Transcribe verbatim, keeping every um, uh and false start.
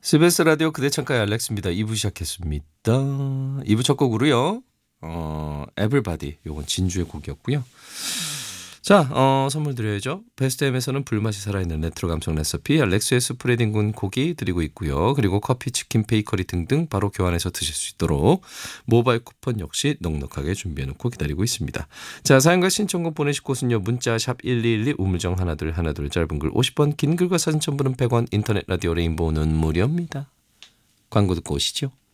씨비에스 라디오 그대 창가의 알렉스입니다. 이 부 시작했습니다. 이 부 첫 곡으로요. 어, 에블바디 요건 진주의 곡이었고요. 자, 어, 선물 드려야죠. 베스트엠에서는 불맛이 살아있는 레트로 감성 레시피 알렉스의 스프레딩 군 고기 드리고 있고요. 그리고 커피, 치킨, 베이커리 등등 바로 교환해서 드실 수 있도록 모바일 쿠폰 역시 넉넉하게 준비해놓고 기다리고 있습니다. 자, 사연과 신청곡 보내실 곳은요. 문자 샵 일이일이 우물정 하나둘 하나둘 짧은 글 오십 원 긴 글과 사진 첨부는 백 원 인터넷 라디오 레인보우는 무료입니다. 광고 듣고 오시죠.